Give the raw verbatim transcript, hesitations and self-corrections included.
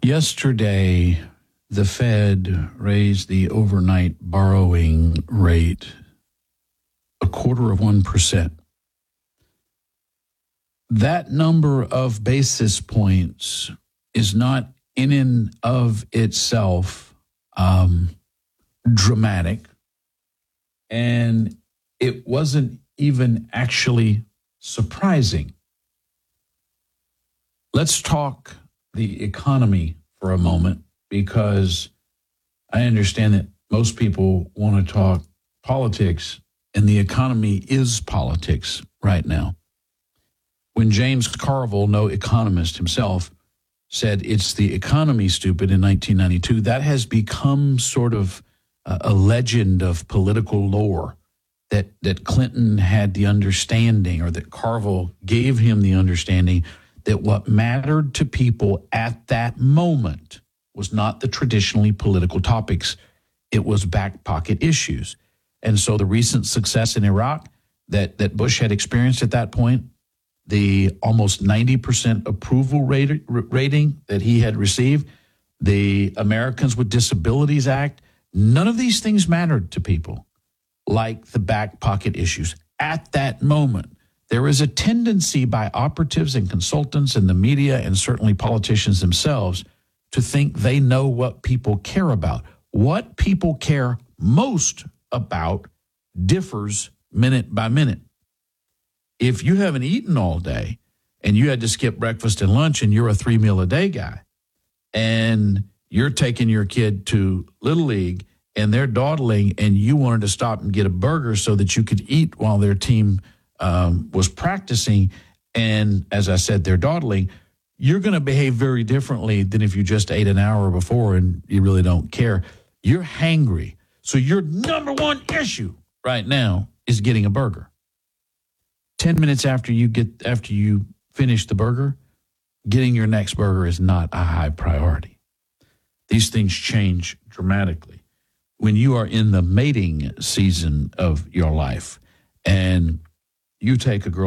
Yesterday, the Fed raised the overnight borrowing rate a quarter of one percent. That number of basis points is not in and of itself um, dramatic, and it wasn't even actually surprising. Let's talk the economy for a moment, because I understand that most people want to talk politics, and the economy is politics right now. When James Carville, no economist himself, said it's the economy, stupid, in nineteen ninety-two, that has become sort of a, a legend of political lore, that, that Clinton had the understanding, or that Carville gave him the understanding, that what mattered to people at that moment was not the traditionally political topics. It was back pocket issues. And so the recent success in Iraq that, that Bush had experienced at that point, the almost ninety percent approval rate, rating that he had received, the Americans with Disabilities Act, none of these things mattered to people like the back pocket issues at that moment. There is a tendency by operatives and consultants and the media, and certainly politicians themselves, to think they know what people care about. What people care most about differs minute by minute. If you haven't eaten all day and you had to skip breakfast and lunch, and you're a three meal a day guy, and you're taking your kid to Little League and they're dawdling, and you wanted to stop and get a burger so that you could eat while their team um, was practicing, and as I said, they're dawdling, you're going to behave very differently than if you just ate an hour before and you really don't care. You're hangry. So your number one issue right now is getting a burger. Ten minutes after you get after you finish the burger, getting your next burger is not a high priority. These things change dramatically when you are in the mating season of your life, and you take a girl